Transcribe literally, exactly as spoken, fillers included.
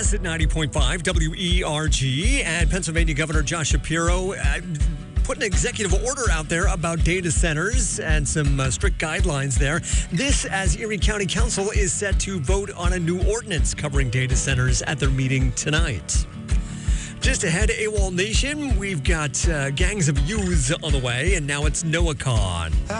At ninety point five W E R G, and Pennsylvania Governor Josh Shapiro uh, put an executive order out there about data centers and some uh, strict guidelines there. This as Erie County Council is set to vote on a new ordinance covering data centers at their meeting tonight. Just ahead, AWOL Nation, we've got uh, gangs of youths on the way, and now it's NoahCon.